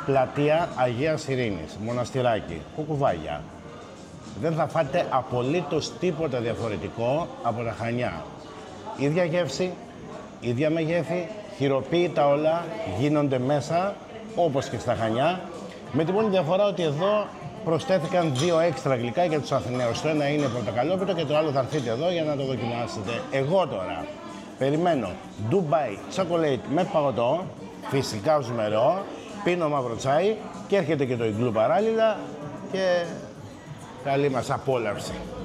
πλατεία Αγίας Ειρήνης, μοναστηράκι, κουκουβάγια. Δεν θα φάτε απολύτως τίποτα διαφορετικό από τα Χανιά. Ίδια γεύση, ίδια μεγέθη, χειροποίητα όλα, γίνονται μέσα, όπως και στα Χανιά. Με την μόνη διαφορά ότι εδώ προσθέθηκαν 2 έξτρα γλυκά για τους Αθηναίους. Το ένα είναι πορτοκαλόπιτο και το άλλο θα έρθετε εδώ για να το δοκιμάσετε. Εγώ τώρα περιμένω Dubai Chocolate με παγωτό, φυσικά ζουμερό, πίνω μαύρο τσάι και έρχεται και το Ιγκλού παράλληλα και καλή μας απόλαυση.